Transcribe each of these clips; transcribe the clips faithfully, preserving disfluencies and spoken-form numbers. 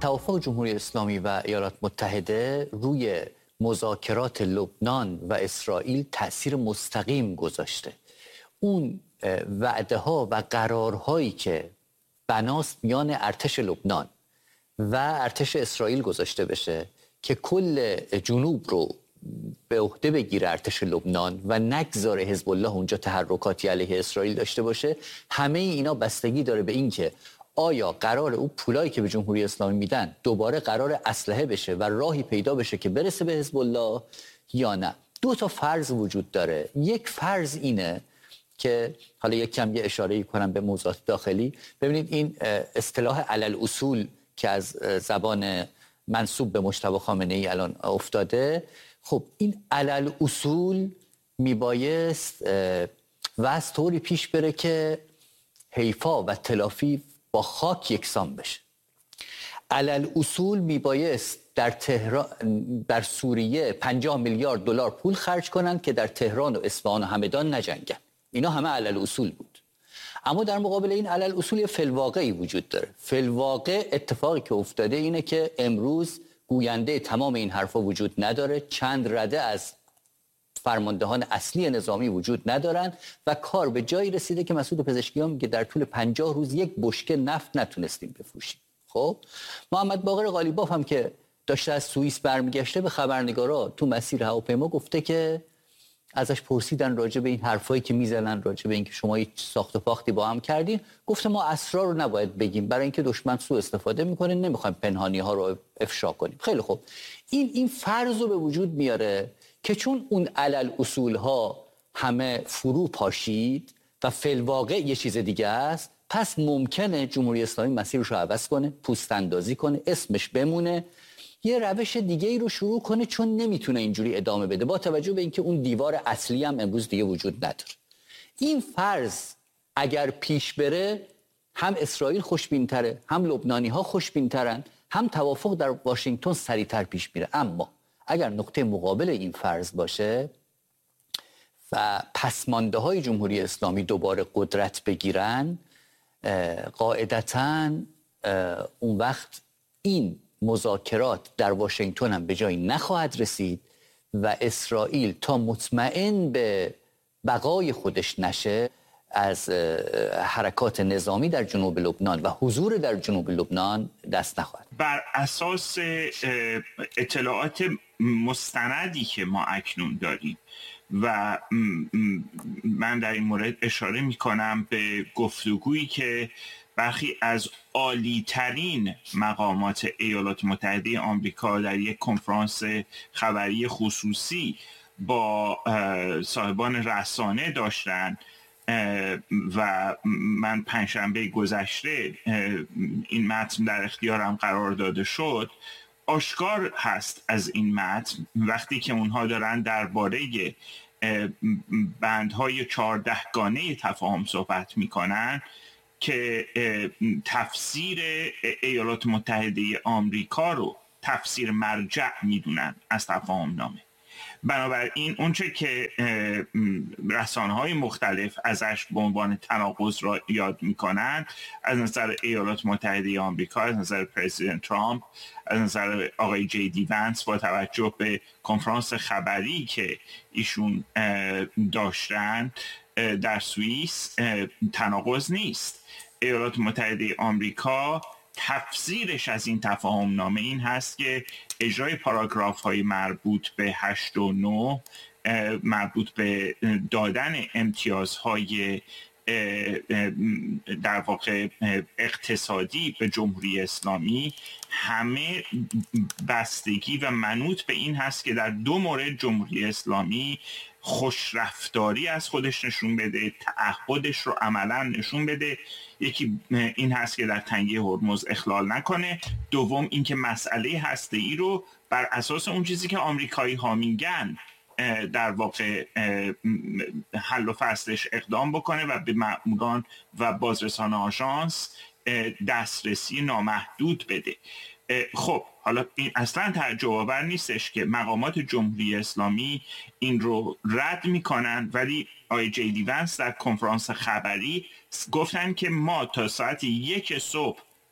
توافق جمهوری اسلامی و ایالات متحده روی مذاکرات لبنان و اسرائیل تأثیر مستقیم گذاشته. اون وعده ها و قرارهایی که بناست میان ارتش لبنان و ارتش اسرائیل گذاشته بشه که کل جنوب رو به عهده بگیره ارتش لبنان و نگذاره حزب الله اونجا تحرکاتی علیه اسرائیل داشته باشه، همه اینا بستگی داره به این که آیا قرار اون پولایی که به جمهوری اسلامی میدن دوباره قرار اسلحه بشه و راهی پیدا بشه که برسه به حزب الله یا نه. دو تا فرض وجود داره. یک فرض اینه که حالا یک کم یه اشاره کنم به موضوعات داخلی. ببینید این اصطلاح علل اصول که از زبان منسوب به مجتبی خامنه‌ای الان افتاده، خب این علل اصول میبایست و از طوری پیش بره که حیفا و تلافی با خاک یکسان بشه. علل اصول میبایست در تهران، در سوریه پنجاه میلیارد دلار پول خرج کنن که در تهران و اصفهان و همدان نجنگن. اینا همه علل اصول بود. اما در مقابل این علل اصول فی‌الواقعی وجود داره. فی‌الواقع اتفاقی که افتاده اینه که امروز گوینده تمام این حرفا وجود نداره. چند رده از فرماندهان اصلی نظامی وجود ندارن و کار به جایی رسیده که مسعود پزشکیان میگه در طول پنجاه روز یک بشکه نفت نتونستیم بفروشیم. خب محمد باقر قالیباف هم که داشته از سوئیس برمیگشته به خبرنگارا تو مسیر هواپیما گفته که ازش پرسیدن راجع به این حرفایی که میزنن راجع به اینکه شما هیچ ساخت و فاختی با هم کردین، گفته ما اسرار رو نباید بگیم برای اینکه دشمن سوء استفاده میکنه، نمیخوایم پنهانی ها رو افشا کنیم. خیلی خوب، این این فرض رو به وجود میاره که چون اون علل اصول ها همه فرو پاشید و فی‌الواقع یه چیز دیگه است، پس ممکنه جمهوری اسلامی مسیرش رو عوض کنه، پوست اندازی کنه، اسمش بمونه، یه روش دیگه ای رو شروع کنه، چون نمیتونه اینجوری ادامه بده با توجه به اینکه اون دیوار اصلی هم امروز دیگه وجود نداره. این فرض اگر پیش بره، هم اسرائیل خوشبین‌تره، هم لبنانی‌ها خوشبین‌ترن، هم توافق در واشنگتن سریعتر پیش میره. اما اگر نقطه مقابل این فرض باشه و پسمانده‌های جمهوری اسلامی دوباره قدرت بگیرن، قاعدتاً اون وقت این مذاکرات در واشنگتن هم به جایی نخواهد رسید و اسرائیل تا مطمئن به بقای خودش نشه از حرکات نظامی در جنوب لبنان و حضور در جنوب لبنان دست نخواهد. بر اساس اطلاعات مستندی که ما اکنون داریم و من در این مورد اشاره می کنم به گفتگویی که برخی از عالی ترین مقامات ایالات متحده آمریکا در یک کنفرانس خبری خصوصی با صاحبان رسانه داشتن و من پنجشنبه گذشته این متن در اختیارم قرار داده شد، آشکار هست از این متن وقتی که اونها دارن درباره بندهای چهاردهگانه تفاهم صحبت میکنن که تفسیر ایالات متحده آمریکا رو تفسیر مرجع میدونن از تفاهم نامه. بنابراین اونچه که رسانه‌های مختلف ازش به عنوان تناقض را یاد میکنن، از نظر ایالات متحده آمریکا، از نظر پرزیدنت ترامپ، از نظر آقای جی دی ونس، با توجه به کنفرانس خبری که ایشون داشتن در سوئیس، تناقض نیست. ایالات متحده آمریکا تفسیرش از این تفاهم نامه این هست که اجرای پاراگراف های مربوط به هشت و نه، مربوط به دادن امتیازهای در واقع اقتصادی به جمهوری اسلامی، همه بستگی و منوط به این هست که در دو مورد جمهوری اسلامی خوشرفتاری از خودش نشون بده، تعهدش رو عملا نشون بده. یکی این هست که در تنگه هرمز اخلال نکنه، دوم این که مسئله هسته‌ای رو بر اساس اون چیزی که آمریکایی ها میگن در واقع حل و فصلش اقدام بکنه و به مأموران و بازرسان آژانس دسترسی نامحدود بده. خب حالا این اصلا تعجب آور نیستش که مقامات جمهوری اسلامی این رو رد میکنن، ولی آی جی دی ونس در کنفرانس خبری گفتن که ما تا ساعت یک صبح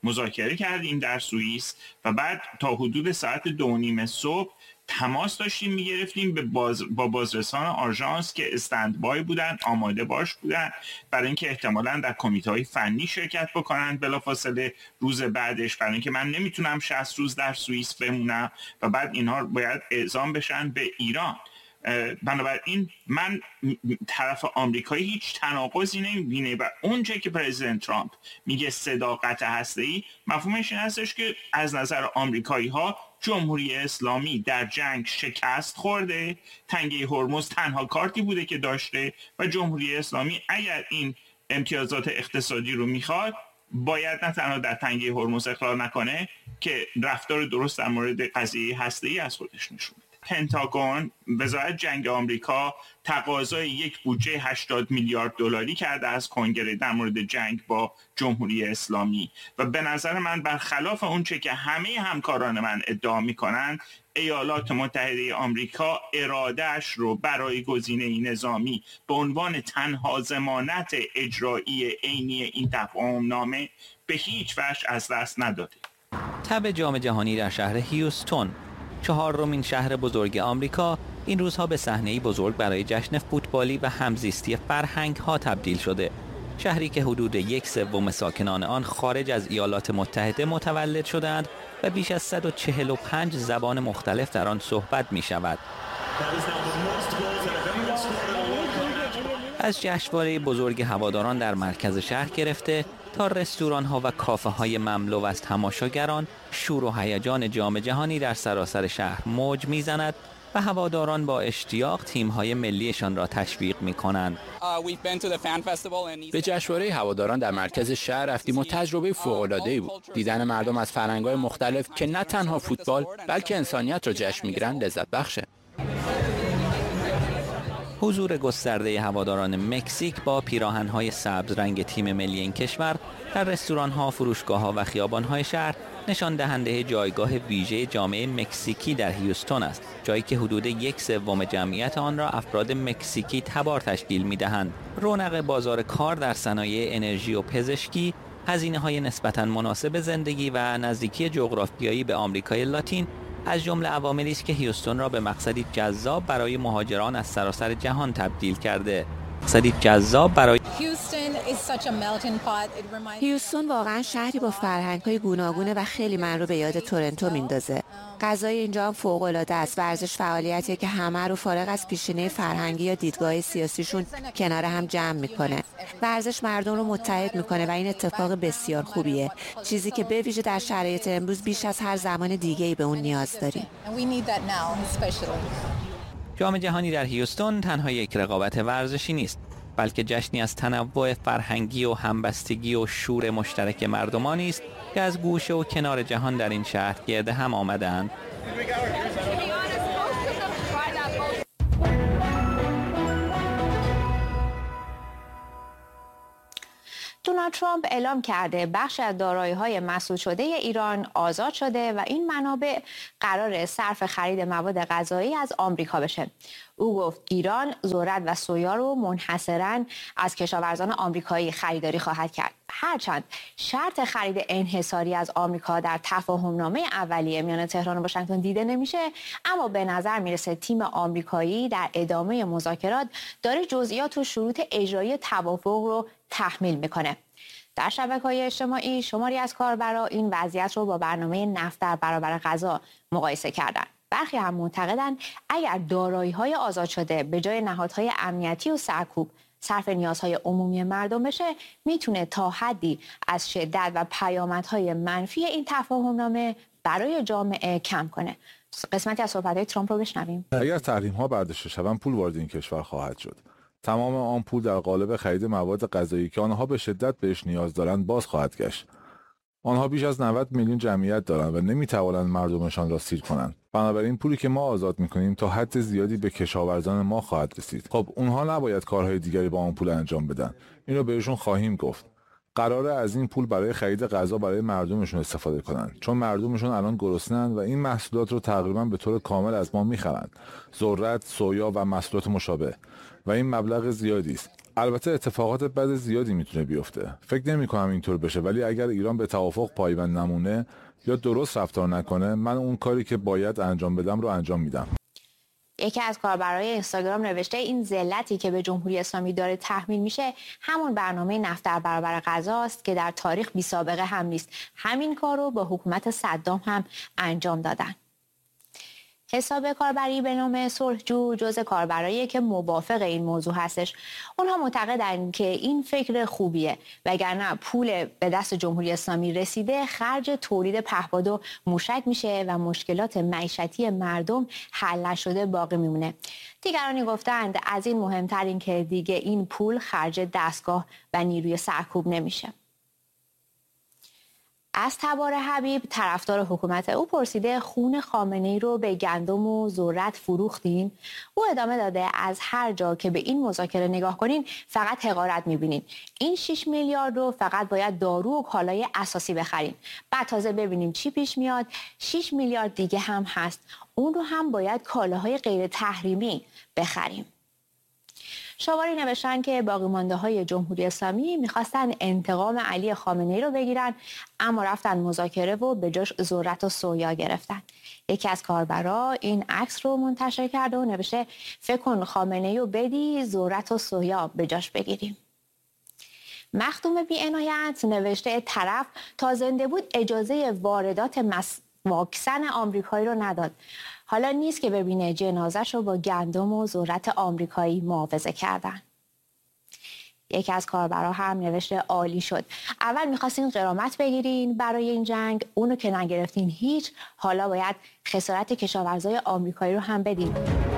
مذاکره کردیم در سوئیس و بعد تا حدود ساعت دو نیم صبح تماس داشتیم میگرفتیم به باز با بازرسان آژانس که استندبای بودن، آماده باش بودن برای اینکه احتمالاً در کمیته‌های فنی شرکت بکنن بلافاصله روز بعدش، برای اینکه من نمیتونم شصت روز در سوئیس بمونم و بعد اینها باید اعزام بشن به ایران. بنابراین من طرف آمریکایی هیچ تناقضی نمیبینه و اونچه که پرزیدنت ترامپ میگه صداقت هسته‌ای، مفهومش این هستش که از نظر آمریکایی ها جمهوری اسلامی در جنگ شکست خورده، تنگه هرمز تنها کارتی بوده که داشته و جمهوری اسلامی اگر این امتیازات اقتصادی رو میخواد باید نه تنها در تنگه هرمز اخلال نکنه که رفتار درست در مورد قضیه هسته‌ای از خودش نشون بده. پنتاگون، وزارت جنگ آمریکا، تقاضای یک بودجه هشتاد میلیارد دلاری کرده از کنگره در مورد جنگ با جمهوری اسلامی و به نظر من برخلاف اونچه که همه همکاران من ادعا میکنن، ایالات متحده آمریکا ارادهش رو برای گزینه نظامی به عنوان تنها ضمانت اجرایی عینی این تفاهم نامه به هیچ وجه از دست نداده. تب جام جهانی در شهر هیوستون، چهارمین شهر بزرگ آمریکا، این روزها به صحنه‌ای بزرگ برای جشن فوتبالی و همزیستی فرهنگ‌ها تبدیل شده. شهری که حدود یک سوم ساکنان آن خارج از ایالات متحده متولد شدند و بیش از صد و چهل و پنج زبان مختلف در آن صحبت می‌شود. از جشنواره بزرگ هواداران در مرکز شهر گرفته تا رستوران‌ها و کافه‌های مملو از تماشاگران، شور و هیجان جام جهانی در سراسر شهر موج می‌زند و هواداران با اشتیاق تیم‌های ملیشان را تشویق می‌کنند. به جشنواره هواداران در مرکز شهر رفتیم و تجربه فوق‌العاده‌ای بود. دیدن مردم از فرهنگ‌های مختلف که نه تنها فوتبال بلکه انسانیت را جشن می‌گیرند لذت بخشه. حضور گسترده هواداران مکزیک با پیراهن‌های سبز رنگ تیم ملی این کشور در رستوران‌ها، فروشگاه‌ها و خیابان‌های شهر نشان دهنده جایگاه ویژه جامعه مکزیکی در هیوستون است، جایی که حدود یک سوم جمعیت آن را افراد مکزیکی تبار تشکیل می‌دهند. رونق بازار کار در صنایع انرژی و پزشکی، هزینه‌های نسبتاً مناسب زندگی و نزدیکی جغرافیایی به آمریکای لاتین از جمله عواملی است که هیوستون را به مقصدی جذاب برای مهاجران از سراسر جهان تبدیل کرده. مقصدی جذاب برای هیوستون واقعا شهری با فرهنگ‌های گوناگونه و خیلی من رو به یاد تورنتو میندازه. غذای اینجا هم فوق‌العاده است. ورزش فعالیتیه که همه رو فارغ از پیشینه فرهنگی یا دیدگاه سیاسیشون کنار هم جمع میکنه. ورزش مردم رو متحد میکنه و این اتفاق بسیار خوبیه. چیزی که به ویژه در شرایط امروز بیش از هر زمان دیگه‌ای به اون نیاز داریم. جام جهانی در هیوستون تنها یک رقابت ورزشی نیست، بلکه جشنی از تنوع فرهنگی و همبستگی و شور مشترک مردمانی است که از گوشه و کنار جهان در این شهر گرد هم آمدند. دونالد ترامپ اعلام کرده بخش از دارایی‌های مسدود شده ایران آزاد شده و این منابع قرار صرف خرید مواد غذایی از آمریکا بشه. او گفت ایران ذرت و سویا رو منحصراً از کشاورزان آمریکایی خریداری خواهد کرد. هرچند شرط خرید انحصاری از آمریکا در تفاهمنامه اولیه میان تهران و واشنگتن دیده نمیشه، اما به نظر میرسه تیم آمریکایی در ادامه مذاکرات داره جزئیات و شروط اجرایی توافق رو تحمیل میکنه. در شبکه‌های اجتماعی شماری از کاربران این وضعیت رو با برنامه نفت در برابر غذا مقایسه کردن. برخی هم معتقدند اگر دارایی‌های آزاد شده به جای نهادهای امنیتی و سرکوب صرف نیازهای عمومی مردم بشه، میتونه تا حدی از شدت و پیامدهای منفی این تفاهمنامه برای جامعه کم کنه. قسمتی از صحبت‌های ترامپ رو بشنویم. اگر تحریم‌ها برداشته شوند، پول وارد این کشور خواهد شد. تمام آن پول در قالب خرید مواد غذایی که آنها به شدت بهش نیاز دارند باز خواهد گشت. آنها بیش از نود میلیون جمعیت دارند و نمیتوانند مردمشان را سیر کنند. بنابراین پولی که ما آزاد میکنیم تا حد زیادی به کشاورزان ما خواهد رسید. خب اونها نباید کارهای دیگری با آن پول انجام بدن. این رو بهشون خواهیم گفت. قراره از این پول برای خرید غذا برای مردمشون استفاده کنن، چون مردمشون الان گرسنه‌اند و این محصولات رو تقریبا به طور کامل از ما میخرند. ذرت، سویا و محصولات مشابه. و این مبلغ زیادی است. البته اتفاقات بد زیادی میتونه بیفته. فکر نمی‌کنم اینطور بشه، ولی اگر ایران به توافق پایبند نمونه یا درست رفتار نکنه، من اون کاری که باید انجام بدم رو انجام میدم. یکی از کاربرای اینستاگرام نوشته این ذلتی که به جمهوری اسلامی داره تحمیل میشه همون برنامه نفت در برابر غزاست که در تاریخ بی سابقه هم نیست. همین کار رو با حکومت صدام هم انجام دادن. حساب کاربری به نام صلحجو جزء کاربرایی که موافق این موضوع هستش. اونها معتقدن که این فکر خوبیه، وگرنه پول به دست جمهوری اسلامی رسیده خرج تولید پهپاد و موشک میشه و مشکلات معیشتی مردم حل نشده باقی میمونه. دیگرانی گفتند از این مهمتر این که دیگه این پول خرج دستگاه و نیروی سرکوب نمیشه. از تبار حبیب طرفدار حکومت او پرسیده خون خامنه‌ای رو به گندم و ذرت فروختین؟ او ادامه داده از هر جا که به این مذاکره نگاه کنین فقط حقارت میبینین. این شش میلیارد رو فقط باید دارو و کالای اساسی بخرین. بعد تازه ببینیم چی پیش میاد. شش میلیارد دیگه هم هست. اون رو هم باید کالاهای غیر تحریمی بخریم. شاوری نوشتن که باقی مانده های جمهوری اسلامی میخواستن انتقام علی خامنه‌ای رو بگیرن، اما رفتن مذاکره و به جاش ذرت و سویا گرفتن. یکی از کاربرا این عکس رو منتشر کرده و نوشته فکر کن خامنه‌ای رو بدی ذرت و سویا به جاش بگیریم. مخدوم بی عنایت نوشته طرف تا زنده بود اجازه واردات مس... واکسن آمریکایی رو نداد. حالا نیست که ببینه جنازش رو با گندم و ذرت آمریکایی معاوضه کردن. یکی از کاربرا هم نوشته عالی شد. اول می‌خواستین غرامت بگیرین برای این جنگ، اونو که نگرفتین هیچ، حالا باید خسارت کشاورزای آمریکایی رو هم بدین.